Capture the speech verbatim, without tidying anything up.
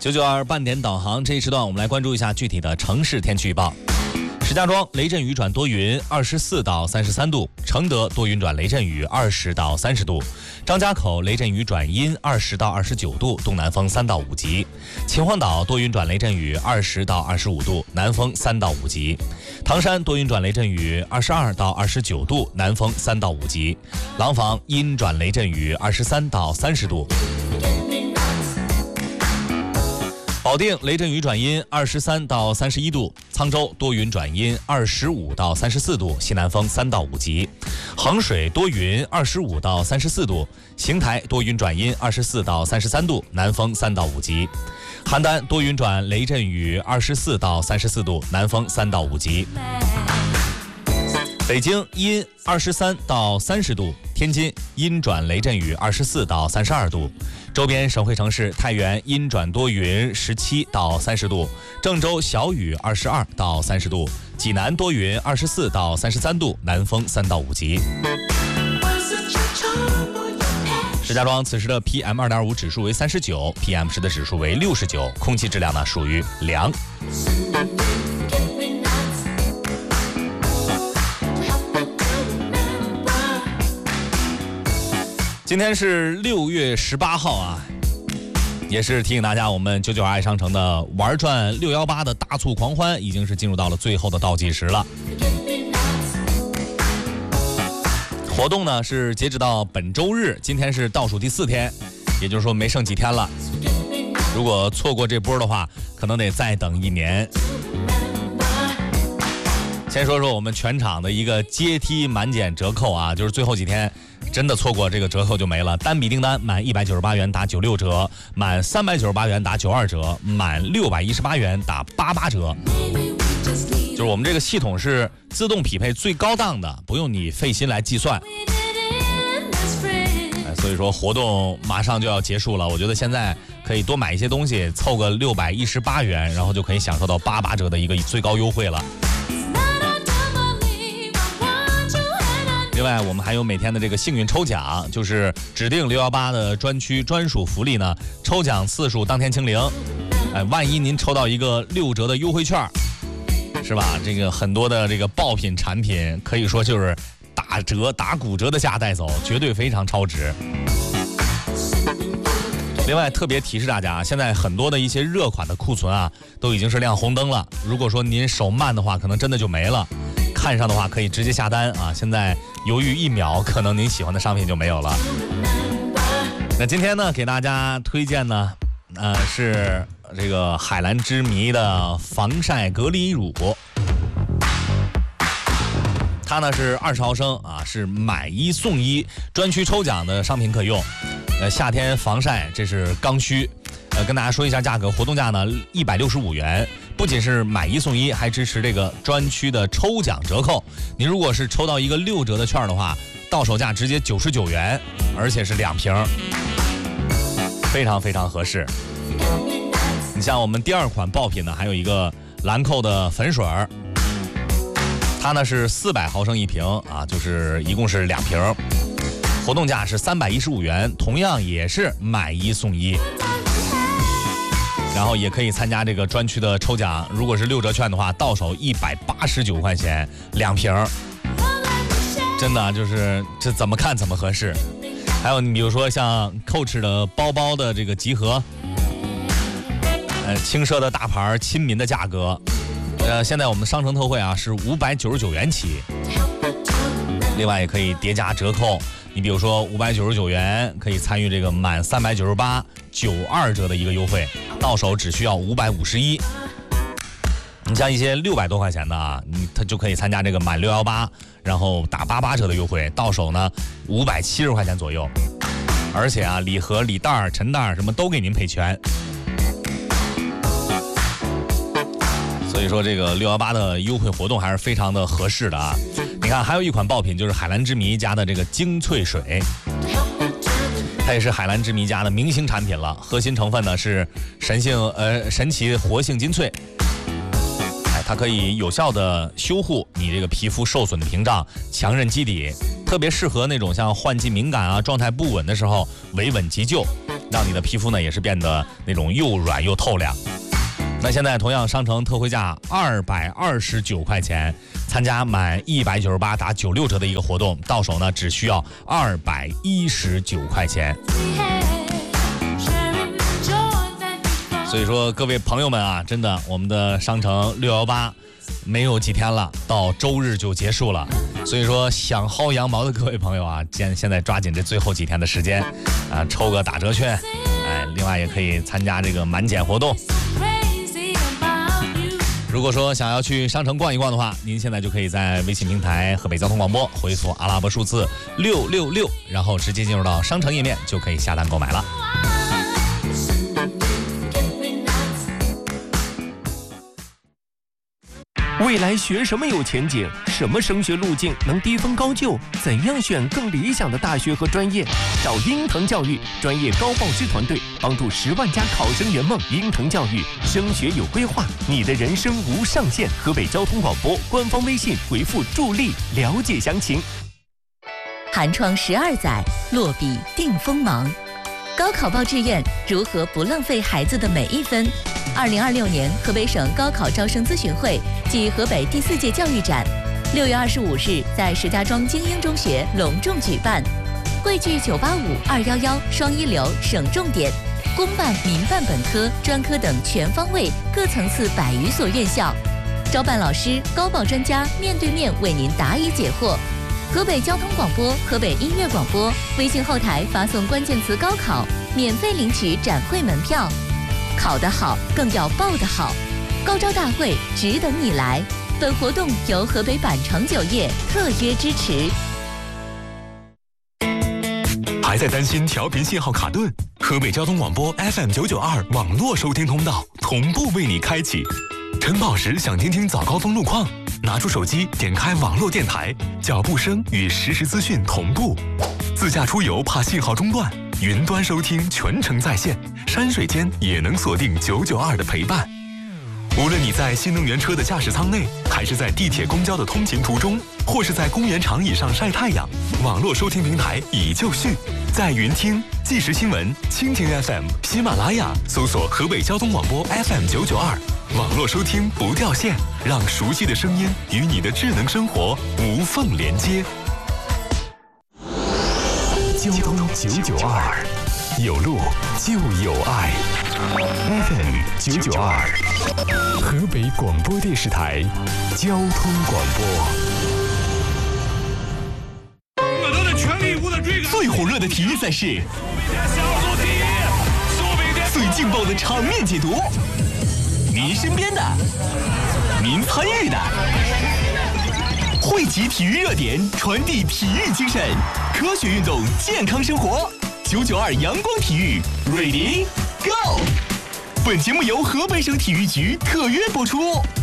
九九二半点导航，这一时段我们来关注一下具体的城市天气预报。石家庄雷阵雨转多云，二十四到三十三度；承德多云转雷阵雨，二十到三十度；张家口雷阵雨转阴，二十到二十九度，东南风三到五级；秦皇岛多云转雷阵雨，二十到二十五度，南风三到五级；唐山多云转雷阵雨，二十二到二十九度，南风三到五级；廊坊阴转雷阵雨，二十三到三十度。保定雷阵雨转阴，二十三到三十一度；沧州多云转阴，二十五到三十四度，西南风三到五级；衡水多云，二十五到三十四度；邢台多云转阴，二十四到三十三度，南风三到五级；邯郸多云转雷阵雨，二十四到三十四度，南风三到五级；北京阴二十三到三十度，天津阴转雷阵雨，二十四到三十二度。周边省会城市太原阴转多云，十七到三十度；郑州小雨，二十二到三十度；济南多云，二十四到三十三度，南风三到五级。石家庄此时的 P M 二点五 指数为三十九 ，P M 十的指数为六十九，空气质量呢属于良。今天是六月十八号啊，也是提醒大家，我们九九二爱商城的玩转六一八的大促狂欢已经是进入到了最后的倒计时了。活动呢是截止到本周日，今天是倒数第四天，也就是说没剩几天了。如果错过这波的话，可能得再等一年。先说说我们全场的一个阶梯满减折扣啊，就是最后几天真的错过这个折扣就没了。单笔订单满一百九十八元打九六折，满三百九十八元打九二折，满六百一十八元打八八折。就是我们这个系统是自动匹配最高档的，不用你费心来计算。哎，所以说活动马上就要结束了，我觉得现在可以多买一些东西，凑个六百一十八元，然后就可以享受到八八折的一个最高优惠了。另外，我们还有每天的这个幸运抽奖，就是指定六一八的专区专属福利呢，抽奖次数当天清零。哎，万一您抽到一个六折的优惠券，是吧？这个很多的这个爆品产品，可以说就是打折、打骨折的价带走，绝对非常超值。另外，特别提示大家，现在很多的一些热款的库存啊，都已经是亮红灯了。如果说您手慢的话，可能真的就没了。看上的话可以直接下单啊！现在犹豫一秒，可能您喜欢的商品就没有了。那今天呢，给大家推荐呢，呃，是这个海蓝之谜的防晒隔离乳，它呢是二十毫升啊，是买一送一，专区抽奖的商品可用。呃，夏天防晒这是刚需。呃，跟大家说一下价格，活动价呢一百六十五元，不仅是买一送一，还支持这个专区的抽奖折扣。您如果是抽到一个六折的券的话，到手价直接九十九元，而且是两瓶，非常非常合适。你像我们第二款爆品呢，还有一个兰蔻的粉水儿，它呢是四百毫升一瓶啊，就是一共是两瓶，活动价是三百一十五元，同样也是买一送一。然后也可以参加这个专区的抽奖，如果是六折券的话，到手一百八十九块钱两瓶，真的就是这怎么看怎么合适。还有你比如说像 Coach 的包包的这个集合，呃，轻奢的大牌，亲民的价格，呃，现在我们商城特惠啊是五百九十九元起，另外也可以叠加折扣。你比如说五百九十九元可以参与这个满三百九十八九二折的一个优惠，到手只需要五百五十一。你像一些六百多块钱的啊，你它就可以参加这个满六一八，然后打八八折的优惠，到手呢五百七十块钱左右。而且啊，礼盒、礼袋、陈袋什么都给您配全。所以说这个六一八的优惠活动还是非常的合适的啊。你看，还有一款爆品就是海蓝之谜家的这个精粹水，它也是海蓝之谜家的明星产品了。核心成分呢是神性呃神奇活性金萃，哎，它可以有效的修护你这个皮肤受损的屏障，强韧基底，特别适合那种像换季敏感啊、状态不稳的时候维稳急救。 让你的皮肤呢也是变得那种又软又透亮。那现在同样商城特惠价二百二十九块钱，参加满一百九十八打九六折的一个活动，到手呢只需要二百一十九块钱。所以说各位朋友们啊，真的我们的商城六一八没有几天了，到周日就结束了。所以说想薅羊毛的各位朋友啊，现现在抓紧这最后几天的时间啊，抽个打折券，哎，另外也可以参加这个满减活动。如果说想要去商城逛一逛的话，您现在就可以在微信平台河北交通广播回复阿拉伯数字六六六，然后直接进入到商城页面，就可以下单购买了。 未来学什么有前景？什么升学路径能低分高就？怎样选更理想的大学和专业？找鹰腾教育专业高报师团队，帮助十万家考生圆梦。鹰腾教育升学有规划，你的人生无上限。河北交通广播官方微信回复助力了解详情。 寒窗十二载，落笔定锋芒。高考报志愿，如何不浪费孩子的每一分？二零二六年河北省高考招生咨询会暨河北第四届教育展，六月二十五日在石家庄精英中学隆重举办，汇聚九八五、二一一双一流省重点、公办、民办本科、专科等全方位各层次百余所院校，招办老师、高报专家面对面为您答疑解惑。河北交通广播、河北音乐广播微信后台发送关键词高考，免费领取展会门票。考得好更要报得好，高招大会只等你来。本活动由河北百城酒业特约支持。 还在担心调频信号卡顿？河北交通广播 F M 九九二网络收听通道同步为你开启。晨跑时想听听早高峰路况，拿出手机点开网络电台，脚步声与实时资讯同步。自驾出游怕信号中断，云端收听全程在线，山水间也能锁定九九二的陪伴。无论你在新能源车的驾驶舱内，还是在地铁公交的通勤途中，或是在公园长椅上晒太阳，网络收听平台已就绪。在云听、即时新闻、蜻蜓 F M、喜马拉雅搜索河北交通广播 F M 九九二，网络收听不掉线，让熟悉的声音与你的智能生活无缝连接。 交通九九二，有路就有爱。F M 九九二，河北广播电视台交通广播。 我都在全力以赴的追赶。 最火热的体育赛事，最劲爆的场面解读，您身边的，您参与的，汇集体育热点，传递体育精神，科学运动，健康生活。九九二阳光体育 ，Ready Go！ 本节目由河北省体育局特约播出。